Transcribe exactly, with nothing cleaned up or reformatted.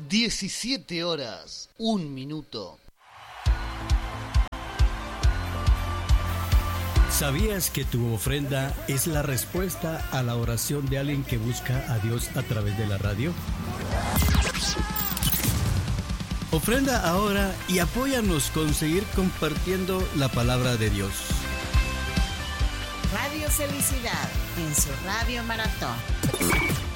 diecisiete horas, un minuto. ¿Sabías que tu ofrenda es la respuesta a la oración de alguien que busca a Dios a través de la radio? Ofrenda ahora y apóyanos con seguir compartiendo la palabra de Dios. Radio Felicidad en su Radio Maratón.